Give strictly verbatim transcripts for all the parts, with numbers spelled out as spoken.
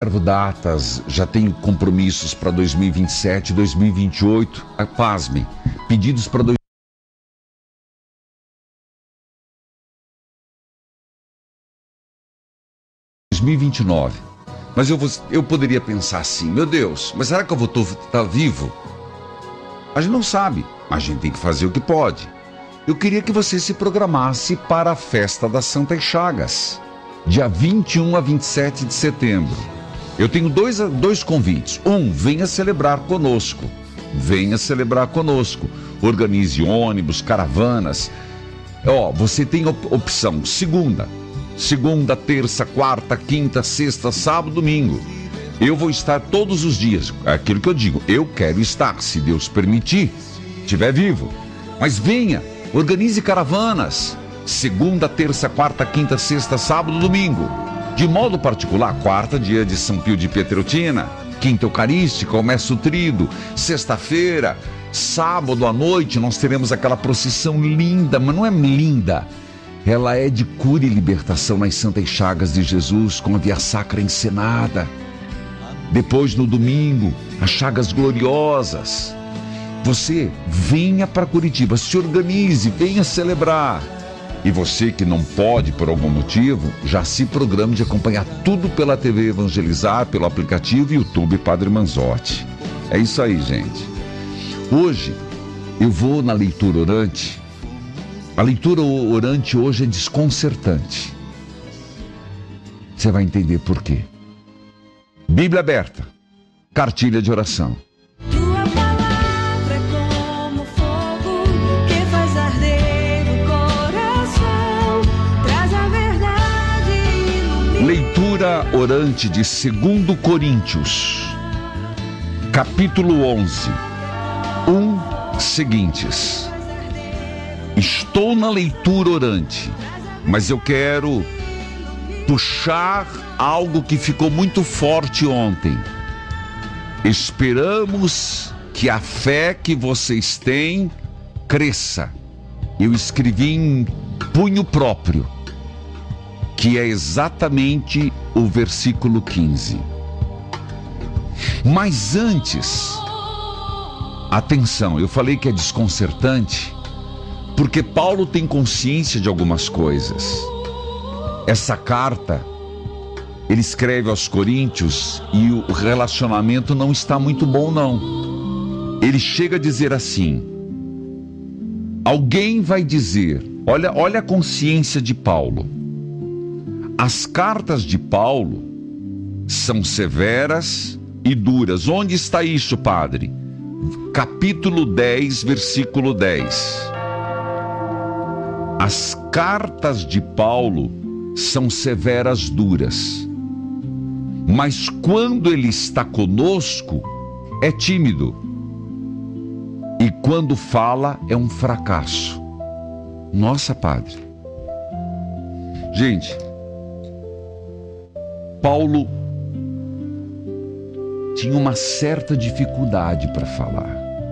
reservo datas, já tenho compromissos para dois mil e vinte e sete, dois mil e vinte e oito. Ah, pasmem, pedidos para dois mil e vinte e nove. Mas eu, vou, eu poderia pensar assim, meu Deus, mas será que eu vou estar vivo? A gente não sabe, mas a gente tem que fazer o que pode. Eu queria que você se programasse para a festa das Santas Chagas, dia vinte e um a vinte e sete de setembro. Eu tenho dois, dois convites. Um, venha celebrar conosco. Venha celebrar conosco. Organize ônibus, caravanas. Ó, você tem op- opção segunda. Segunda, terça, quarta, quinta, sexta, sábado, domingo. Eu vou estar todos os dias. É aquilo que eu digo. Eu quero estar, se Deus permitir, estiver vivo. Mas venha, organize caravanas. Segunda, terça, quarta, quinta, sexta, sábado, domingo. De modo particular, quarta, dia de São Pio de Pietreutina. Quinta, Eucarística, o Mestre Trido. Sexta-feira, sábado à noite, nós teremos aquela procissão linda, mas não é linda. Ela é de cura e libertação nas Santas Chagas de Jesus, com a Via Sacra encenada. Depois, no domingo, as Chagas Gloriosas. Você venha para Curitiba, se organize, venha celebrar. E você que não pode por algum motivo, já se programe de acompanhar tudo pela T V Evangelizar, pelo aplicativo YouTube Padre Manzotti. É isso aí, gente. Hoje, eu vou na leitura orante. A leitura orante hoje é desconcertante. Você vai entender por quê. Bíblia aberta, cartilha de oração. Tua palavra é como fogo que faz arder o coração, traz a verdade e ilumina. Leitura orante de Segundo Coríntios, capítulo onze, um seguintes. Estou na leitura orante, mas eu quero puxar algo que ficou muito forte ontem. Esperamos que a fé que vocês têm cresça. Eu escrevi em punho próprio, que é exatamente o versículo quinze. Mas antes, atenção, eu falei que é desconcertante, porque Paulo tem consciência de algumas coisas. Essa carta, ele escreve aos Coríntios e o relacionamento não está muito bom, não. Ele chega a dizer assim: alguém vai dizer, olha, olha a consciência de Paulo. As cartas de Paulo são severas e duras. Onde está isso, padre? Capítulo dez, versículo dez. As cartas de Paulo são severas, duras, mas quando ele está conosco, é tímido, e quando fala, é um fracasso. Nossa, padre. Gente, Paulo tinha uma certa dificuldade para falar.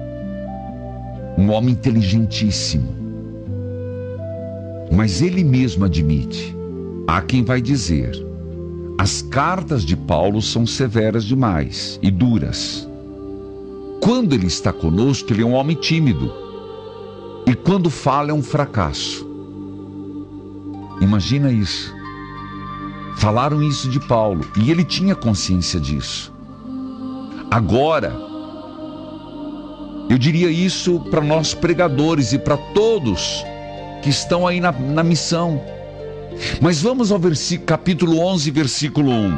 Um homem inteligentíssimo. Mas ele mesmo admite, há quem vai dizer, as cartas de Paulo são severas demais e duras. Quando ele está conosco, ele é um homem tímido. E quando fala, é um fracasso. Imagina isso. Falaram isso de Paulo, e ele tinha consciência disso. Agora, eu diria isso para nós pregadores e para todos que estão aí na, na missão. Mas vamos ao versículo, capítulo onze, versículo um.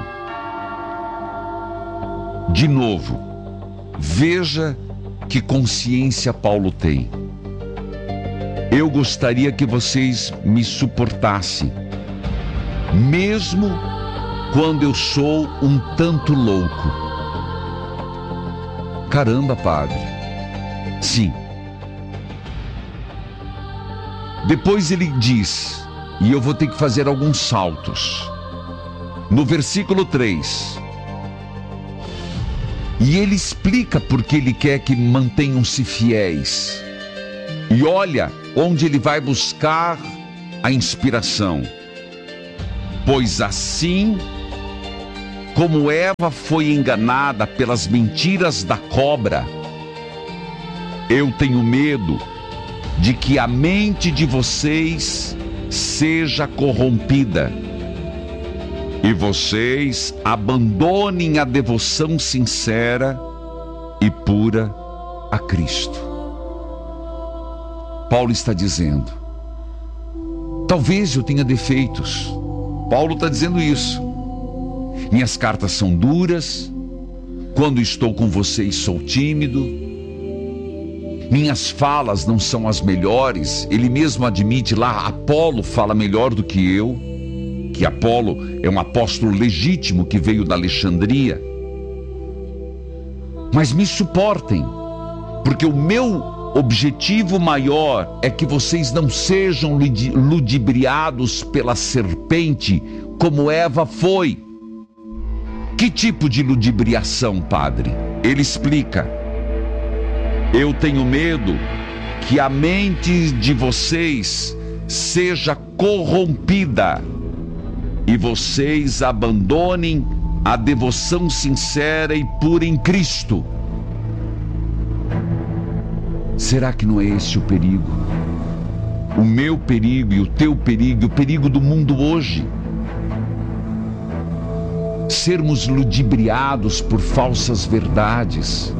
De novo, veja que consciência Paulo tem. Eu gostaria que vocês me suportassem, mesmo quando eu sou um tanto louco. Caramba, padre. Sim. Depois ele diz, e eu vou ter que fazer alguns saltos. No versículo três. E ele explica porque ele quer que mantenham-se fiéis. E olha onde ele vai buscar a inspiração. Pois assim como Eva foi enganada pelas mentiras da cobra, eu tenho medo de que a mente de vocês seja corrompida e vocês abandonem a devoção sincera e pura a Cristo. Paulo está dizendo, talvez eu tenha defeitos. Paulo está dizendo isso. Minhas cartas são duras, quando estou com vocês sou tímido, minhas falas não são as melhores. Ele mesmo admite lá, Apolo fala melhor do que eu, que Apolo é um apóstolo legítimo que veio da Alexandria. Mas me suportem, porque o meu objetivo maior é que vocês não sejam ludibriados pela serpente como Eva foi. Que tipo de ludibriação, padre? Ele explica, eu tenho medo que a mente de vocês seja corrompida e vocês abandonem a devoção sincera e pura em Cristo. Será que não é esse o perigo? O meu perigo e o teu perigo, o perigo do mundo hoje. Sermos ludibriados por falsas verdades.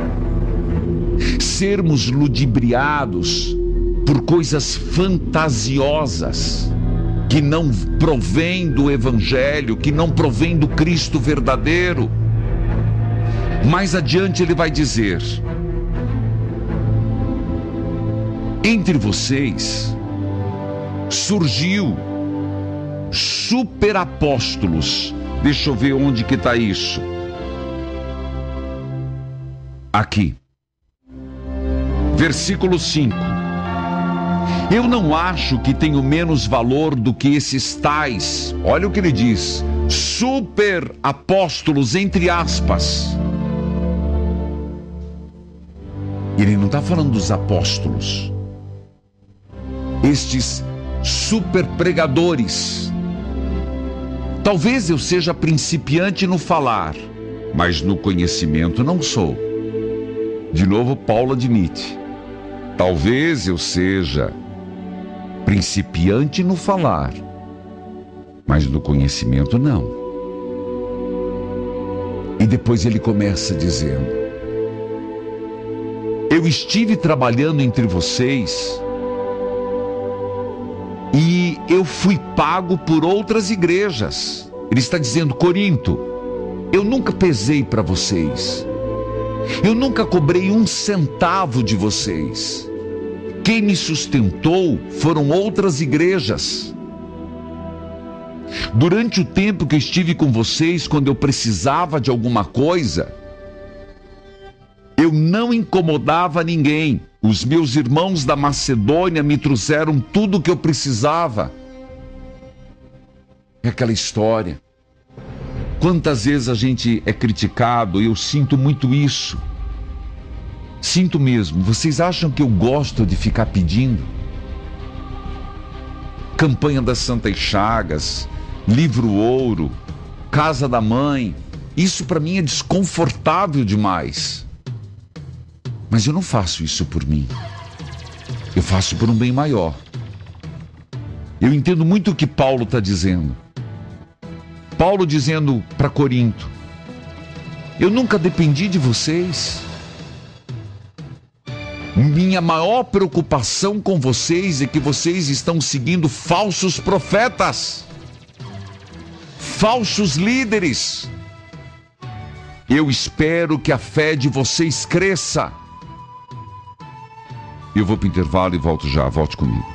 Sermos ludibriados por coisas fantasiosas que não provém do Evangelho, que não provém do Cristo verdadeiro. Mais adiante ele vai dizer, entre vocês surgiu superapóstolos. Deixa eu ver onde que está isso. Aqui. Versículo cinco. Eu não acho que tenho menos valor do que esses tais, olha o que ele diz, super apóstolos, entre aspas. Ele não está falando dos apóstolos. Estes super pregadores. Talvez eu seja principiante no falar, mas no conhecimento não sou. De novo, Paulo admite. Talvez eu seja principiante no falar, mas no conhecimento não. E depois ele começa dizendo, eu estive trabalhando entre vocês e eu fui pago por outras igrejas. Ele está dizendo, Corinto, eu nunca pesei para vocês. Eu nunca cobrei um centavo de vocês. Quem me sustentou foram outras igrejas. Durante o tempo que eu estive com vocês, quando eu precisava de alguma coisa, eu não incomodava ninguém. Os meus irmãos da Macedônia me trouxeram tudo o que eu precisava. É aquela história. Quantas vezes a gente é criticado, e eu sinto muito isso. Sinto mesmo. Vocês acham que eu gosto de ficar pedindo? Campanha das Santas Chagas, Livro Ouro, Casa da Mãe. Isso para mim é desconfortável demais. Mas eu não faço isso por mim. Eu faço por um bem maior. Eu entendo muito o que Paulo está dizendo. Paulo dizendo para Corinto, eu nunca dependi de vocês. Minha maior preocupação com vocês é que vocês estão seguindo falsos profetas, falsos líderes. Eu espero que a fé de vocês cresça. Eu vou para o intervalo e volto já, volte comigo.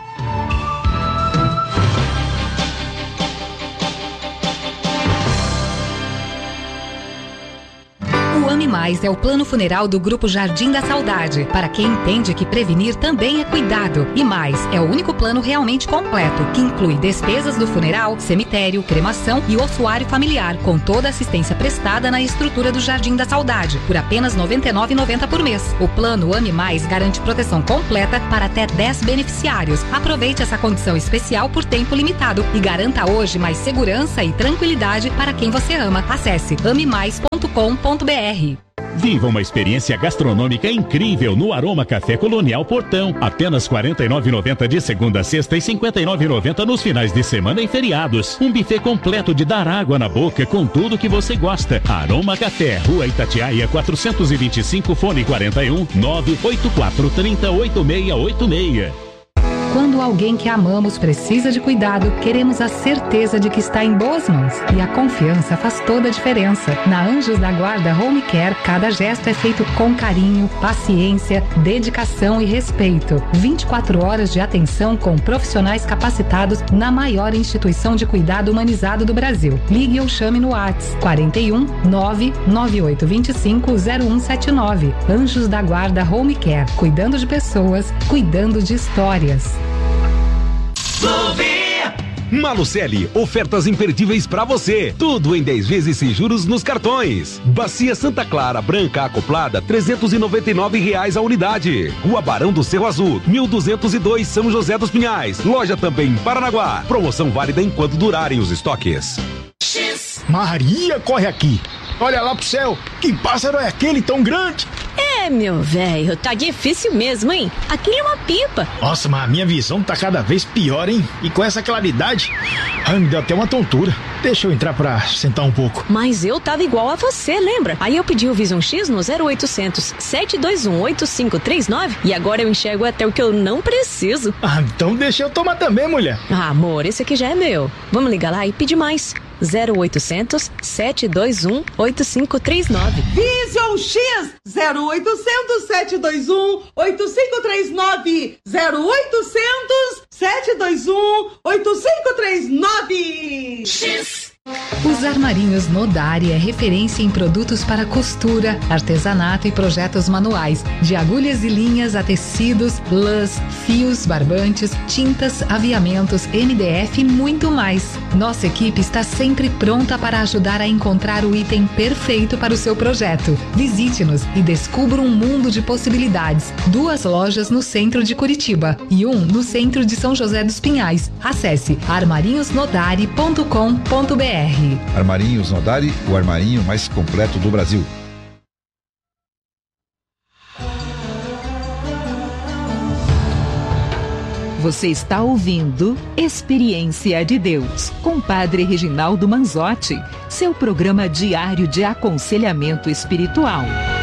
O O Ame Mais é o plano funeral do Grupo Jardim da Saudade, para quem entende que prevenir também é cuidado. E mais, é o único plano realmente completo, que inclui despesas do funeral, cemitério, cremação e ossuário familiar, com toda a assistência prestada na estrutura do Jardim da Saudade, por apenas noventa e nove reais e noventa centavos por mês. O plano Ame Mais garante proteção completa para até dez beneficiários. Aproveite essa condição especial por tempo limitado e garanta hoje mais segurança e tranquilidade para quem você ama. Acesse ame mais ponto com ponto b r. Viva uma experiência gastronômica incrível no Aroma Café Colonial Portão. Apenas quarenta e nove reais e noventa centavos de segunda a sexta e cinquenta e nove reais e noventa centavos nos finais de semana e feriados. Um buffet completo de dar água na boca com tudo que você gosta. Aroma Café, Rua Itatiaia quatrocentos e vinte e cinco, fone quarenta e um, nove oito quatro, trinta, oitenta e seis oitenta e seis. Quando alguém que amamos precisa de cuidado, queremos a certeza de que está em boas mãos. E a confiança faz toda a diferença. Na Anjos da Guarda Home Care, cada gesto é feito com carinho, paciência, dedicação e respeito. vinte e quatro horas de atenção com profissionais capacitados na maior instituição de cuidado humanizado do Brasil. Ligue ou chame no WhatsApp quarenta e um, nove nove oito dois cinco, zero um sete nove. Anjos da Guarda Home Care, cuidando de pessoas, cuidando de histórias. Malucelli, ofertas imperdíveis pra você. Tudo em dez vezes sem juros nos cartões. Bacia Santa Clara branca acoplada, trezentos e noventa e nove reais a unidade. Rua Barão do Cerro Azul, mil duzentos e dois, São José dos Pinhais. Loja também em Paranaguá. Promoção válida enquanto durarem os estoques. Maria, corre aqui. Olha lá pro céu. Que pássaro é aquele tão grande? É, meu velho, tá difícil mesmo, hein? Aquilo é uma pipa. Nossa, mas a minha visão tá cada vez pior, hein? E com essa claridade, ai, me deu até uma tontura. Deixa eu entrar pra sentar um pouco. Mas eu tava igual a você, lembra? Aí eu pedi o Vision X no zero oitocentos, sete dois um, oito cinco três nove e agora eu enxergo até o que eu não preciso. Ah, então deixa eu tomar também, mulher. Ah, amor, esse aqui já é meu. Vamos ligar lá e pedir mais. zero oitocentos, sete dois um, oito cinco três nove. Vision X zero oitocentos, sete dois um, oito cinco três nove. zero oitocentos, sete dois um, oito cinco três nove. X. Os Armarinhos Nodari é referência em produtos para costura, artesanato e projetos manuais, de agulhas e linhas a tecidos, lãs, fios, barbantes, tintas, aviamentos, M D F e muito mais. Nossa equipe está sempre pronta para ajudar a encontrar o item perfeito para o seu projeto. Visite-nos e descubra um mundo de possibilidades. Duas lojas no centro de Curitiba e um no centro de São José dos Pinhais. Acesse armarinhos nodari ponto com ponto b r. Armarinhos Nodari, o armarinho mais completo do Brasil. Você está ouvindo Experiência de Deus, com Padre Reginaldo Manzotti, seu programa diário de aconselhamento espiritual.